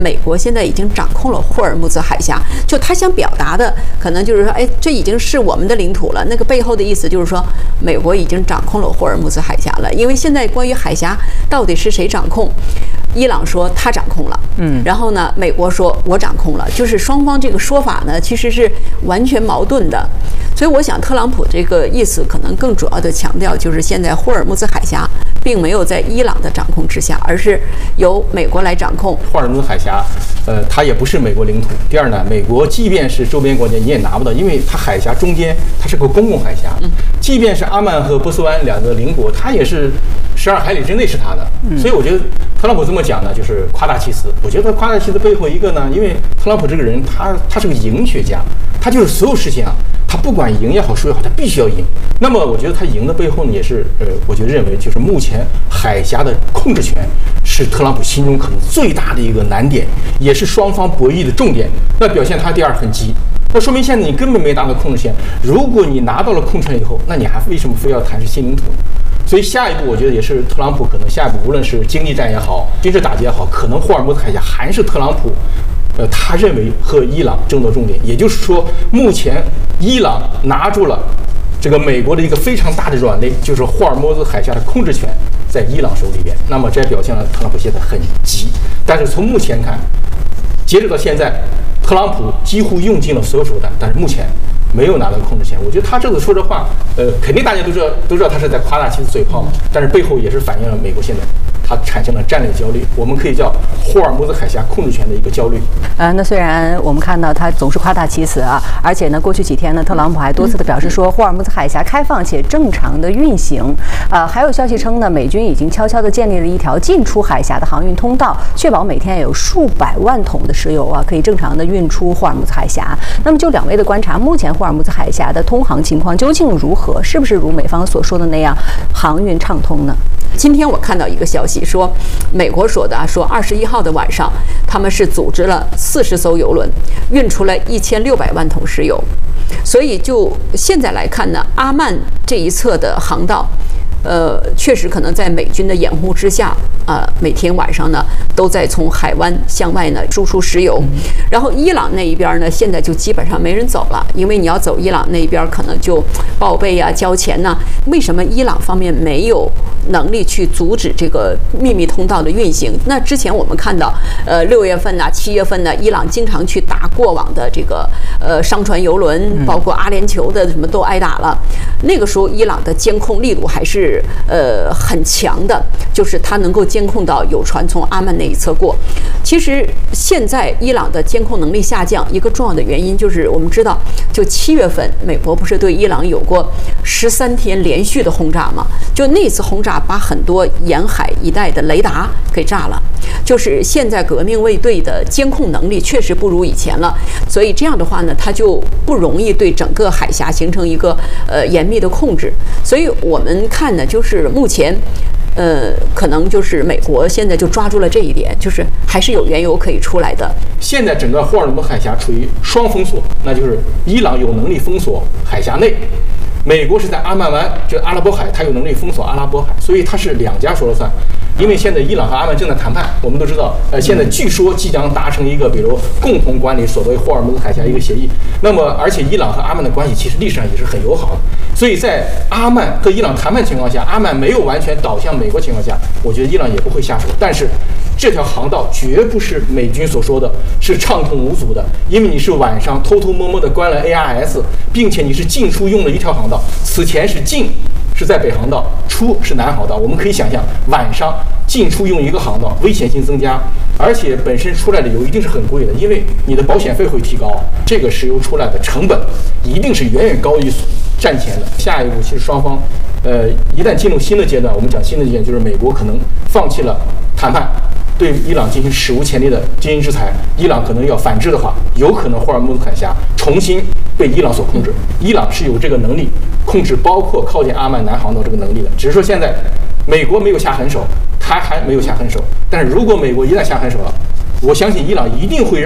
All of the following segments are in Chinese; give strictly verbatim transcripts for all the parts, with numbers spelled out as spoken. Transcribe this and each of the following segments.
美国现在已经掌控了霍尔木兹海峡，就他想表达的可能就是说，哎，这已经是我们的领土了。那个背后的意思就是说，美国已经掌控了霍尔木兹海峡了。因为现在关于海峡到底是谁掌控，伊朗说他掌控了，嗯，然后呢，美国说我掌控了，就是双方这个说法呢其实是完全矛盾的。所以我想，特朗普这个意思可能更主要的强调就是现在霍尔木兹海峡并没有在伊朗的掌控之下，而是由美国来掌控。 霍尔木兹海峡，呃，它也不是美国领土。第二呢，美国即便是周边国家，你也拿不到，因为它海峡中间它是个公共海峡。嗯，即便是阿曼和波斯湾两个邻国，它也是十二海里之内是它的。嗯，所以我觉得特朗普这么讲呢，就是夸大其词。我觉得夸大其词背后一个呢，因为特朗普这个人，他他是个赢学家，他就是所有事情啊，他不管赢也好输也好，他必须要赢。那么我觉得他赢的背后呢，也是呃，我就认为就是目前海峡的控制权是特朗普心中可能最大的一个难点，也是双方博弈的重点。那表现他第二很急，那说明现在你根本没达到控制权。如果你拿到了控制权以后，那你还为什么非要谈是新领土呢？所以下一步我觉得也是特朗普可能下一步无论是经济战也好，军事打击也好，可能霍尔木兹海峡还是特朗普呃，他认为和伊朗争夺重点。也就是说，目前伊朗拿住了这个美国的一个非常大的软肋，就是霍尔木兹海峡的控制权在伊朗手里边。那么这表现了特朗普现在很急，但是从目前看，截止到现在，特朗普几乎用尽了所有手段，但是目前没有拿到控制权。我觉得他这次说这话，呃，肯定大家都知道，都知道他是在夸大其词嘴炮嘛，但是背后也是反映了美国现在它产生了战略焦虑，我们可以叫霍尔木兹海峡控制权的一个焦虑。 呃，那虽然我们看到他总是夸大其词啊，而且呢，过去几天呢，特朗普还多次的表示说，霍尔木兹海峡开放且正常的运行。呃，还有消息称呢，美军已经悄悄地建立了一条进出海峡的航运通道，确保每天有数百万桶的石油啊，可以正常的运出霍尔木兹海峡。那么就两位的观察，目前霍尔木兹海峡的通航情况究竟如何？是不是如美方所说的那样，航运畅通呢？ 今天我看到一个消息说，美国说的啊，说二十一号的晚上，他们是组织了四十艘油轮，运出了一千六百万桶石油。所以就现在来看呢，阿曼这一侧的航道，呃，确实可能在美军的掩护之下，呃，每天晚上呢都在从海湾向外呢输出石油。然后伊朗那一边呢，现在就基本上没人走了，因为你要走伊朗那一边，可能就报备啊、交钱呐、啊。为什么伊朗方面没有能力去阻止这个秘密通道的运行？那之前我们看到，呃，六月份呐、七月份呢，伊朗经常去打过往的这个呃商船游轮，包括阿联酋的什么都挨打了。那个时候，伊朗的监控力度还是呃很强的，就是它能够监控到有船从阿曼那一侧过。其实现在伊朗的监控能力下降，一个重要的原因就是我们知道，就七月份，美国不是对伊朗有过十三天连续的轰炸吗？就那次轰炸把很多沿海一带的雷达给炸了。就是现在革命卫队的监控能力确实不如以前了，所以这样的话呢，它就不容易对整个海峡形成一个呃严密的控制。所以我们看呢，就是目前。呃，可能就是美国现在就抓住了这一点，就是还是有原油可以出来的。 现在整个霍尔木兹海峡处于双封锁，那就是伊朗有能力封锁海峡内，美国是在阿曼湾，就是阿拉伯海，它有能力封锁阿拉伯海，所以它是两家说了算。因为现在伊朗和阿曼正在谈判，我们都知道，呃，现在据说即将达成一个，比如共同管理所谓霍尔木兹海峡一个协议。那么，而且伊朗和阿曼的关系其实历史上也是很友好的，所以在阿曼和伊朗谈判情况下，阿曼没有完全倒向美国情况下，我觉得伊朗也不会下手。但是，这条航道绝不是美军所说的是畅通无阻的，因为你是晚上偷偷摸摸的关了 A R S， 并且你是进出用了一条航道，此前是进。是在北航道，出是南航道。我们可以想象，晚上进出用一个航道，危险性增加，而且本身出来的油一定是很贵的，因为你的保险费会提高，这个石油出来的成本一定是远远高于战前的。下一步，其实双方，呃，一旦进入新的阶段，我们讲新的阶段，就是美国可能放弃了谈判，对伊朗进行史无前例的经济制裁，伊朗可能要反制的话，有可能霍尔木兹海峡重新被伊朗所控制。伊朗是有这个能力控制，包括靠近阿曼南航道这个能力的，只是说现在美国没有下狠手，他还没有下狠手。但是如果美国一旦下狠手了，我相信伊朗一定会让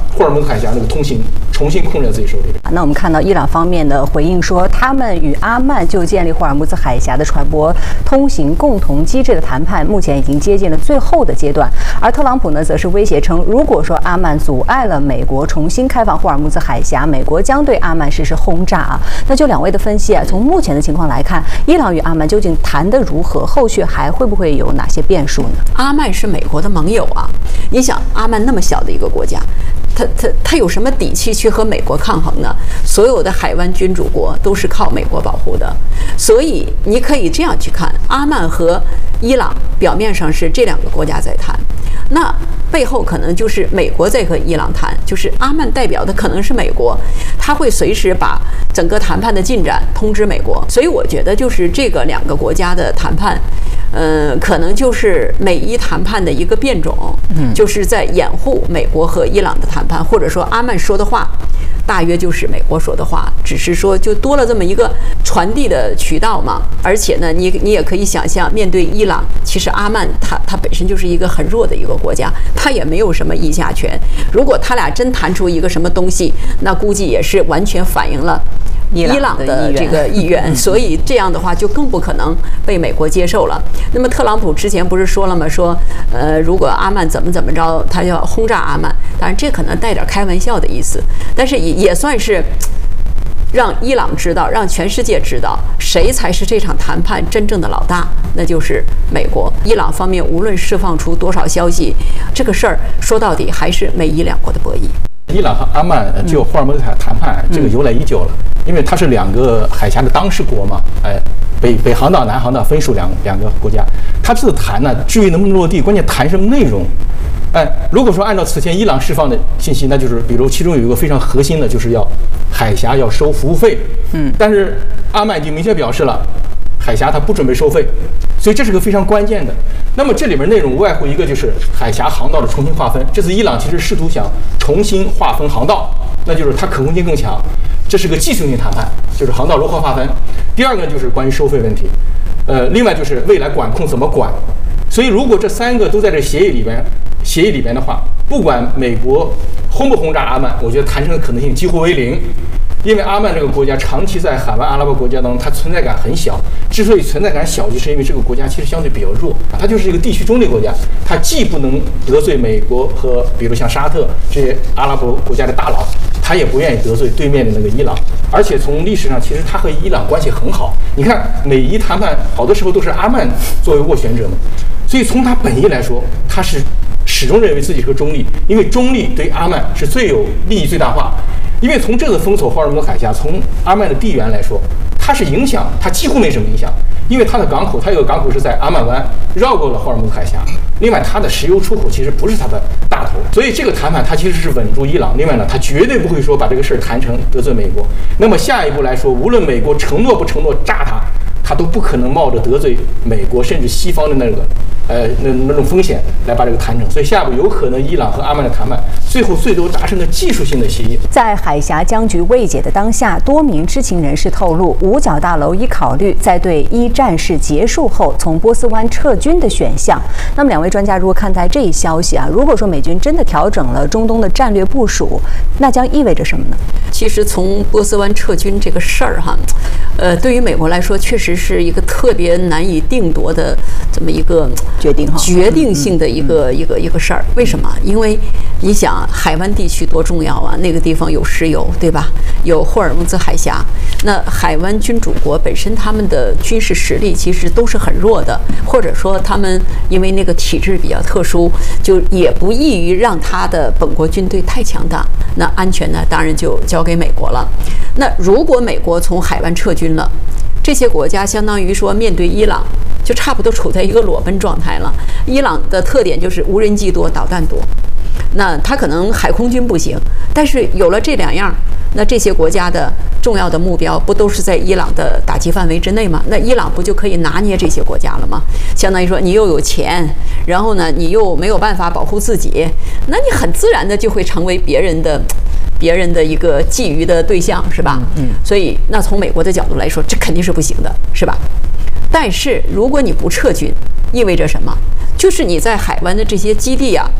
霍尔木兹海峡那个通行重新控制在自己手里。 那我们看到伊朗方面的回应说，他们与阿曼就建立霍尔木兹海峡的船舶通行共同机制的谈判，目前已经接近了最后的阶段。而特朗普呢，则是威胁称，如果说阿曼阻碍了美国重新开放霍尔木兹海峡，美国将对阿曼实施轰炸啊。那就两位的分析啊，从目前的情况来看，伊朗与阿曼究竟谈得如何？后续还会不会有哪些变数呢？ 阿曼是美国的盟友啊，你想阿曼那么小的一个国家，他他他有什么底气去和美国抗衡呢？所有的海湾君主国都是靠美国保护的，所以你可以这样去看，阿曼和伊朗表面上是这两个国家在谈，那背后可能就是美国在和伊朗谈，就是阿曼代表的可能是美国，他会随时把整个谈判的进展通知美国，所以我觉得就是这个两个国家的谈判，呃，可能就是美伊谈判的一个变种，嗯，就是在掩护美国和伊朗的谈判，或者说阿曼说的话，大约就是美国说的话，只是说就多了这么一个传递的渠道嘛。而且呢，你你也可以想象，面对伊朗，其实阿曼他他本身就是一个很弱的一个国家，他也没有什么议价权。如果他俩真谈出一个什么东西，那估计也是完全反映了伊朗的这个意愿，所以这样的话就更不可能被美国接受了。那么特朗普之前不是说了吗？说呃，如果阿曼怎么怎么着，他要轰炸阿曼。当然这可能带点开玩笑的意思，但是也也算是让伊朗知道，让全世界知道谁才是这场谈判真正的老大，那就是美国。伊朗方面无论释放出多少消息，这个事儿说到底还是美伊两国的博弈。 伊朗和阿曼就霍尔木兹海谈判，这个由来已久了，因为它是两个海峡的当事国嘛，哎，北北航道、南航道分属两两个国家。他这次谈呢，至于能不能落地，关键谈什么内容。哎，如果说按照此前伊朗释放的信息，那就是比如其中有一个非常核心的，就是要海峡要收服务费。嗯，但是阿曼已经明确表示了，海峡它不准备收费，所以这是个非常关键的。那么这里面内容无外乎一个，就是海峡航道的重新划分。这次伊朗其实试图想重新划分航道，那就是它可控性更强，这是个技术性谈判，就是航道如何划分。第二个就是关于收费问题，呃，另外就是未来管控怎么管。所以如果这三个都在这协议里边，协议里边的话，不管美国轰不轰炸阿曼，我觉得谈成的可能性几乎为零。因为阿曼这个国家长期在海湾阿拉伯国家当中，它存在感很小。之所以存在感小，就是因为这个国家其实相对比较弱，它就是一个地区中立国家，它既不能得罪美国和比如像沙特这些阿拉伯国家的大佬，它也不愿意得罪对面的那个伊朗。而且从历史上，其实它和伊朗关系很好。你看美伊谈判好多时候都是阿曼作为斡旋者嘛，所以从它本意来说，它是始终认为自己是个中立，因为中立对阿曼是最有利益最大化。因为从这次封锁霍尔木兹海峡，从阿曼的地缘来说，它是影响，它几乎没什么影响，因为它的港口，它有个港口是在阿曼湾，绕过了霍尔木兹海峡。另外，它的石油出口其实不是它的大头，所以这个谈判它其实是稳住伊朗。另外呢，它绝对不会说把这个事儿谈成得罪美国。那么下一步来说，无论美国承诺不承诺炸它，它都不可能冒着得罪美国甚至西方的那个呃那那种风险来把这个谈成。所以下一步有可能伊朗和阿曼的谈判最后最多达成个技术性的协议。 在海峡僵局未解的当下，多名知情人士透露，五角大楼已考虑在对伊战事结束后从波斯湾撤军的选项。那么两位专家如何看待这一消息啊？如果说美军真的调整了中东的战略部署，那将意味着什么呢？ 其实从波斯湾撤军这个事儿哈，呃，对于美国来说，确实是一个特别难以定夺的这么一个决定哈， 决定性的一个、嗯、一个一个事儿。为什么？因为你想，海湾地区多重要啊！那个地方有石油，对吧？有霍尔木兹海峡。那海湾君主国本身他们的军事实力其实都是很弱的，或者说他们因为那个体制比较特殊，就也不易于让他的本国军队太强大。那安全呢，当然就交给美国了。那如果美国从海湾撤军了，这些国家相当于说面对伊朗，就差不多处在一个裸奔状态了。伊朗的特点就是无人机多，导弹多。那它可能海空军不行，但是有了这两样，那这些国家的重要的目标不都是在伊朗的打击范围之内吗？那伊朗不就可以拿捏这些国家了吗？相当于说你又有钱，然后呢你又没有办法保护自己，那你很自然的就会成为别人的别人的一个觊觎的对象，是吧？嗯，所以那从美国的角度来说，这肯定是不行的，是吧？但是如果你不撤军，意味着什么？就是你在海湾的这些基地啊，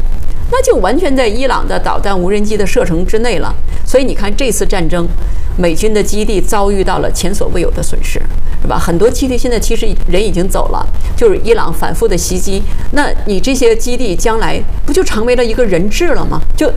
那就完全在伊朗的导弹无人机的射程之内了。所以你看这次战争，美军的基地遭遇到了前所未有的损失，是吧？很多基地现在其实人已经走了，就是伊朗反复的袭击。那你这些基地将来不就成为了一个人质了吗？就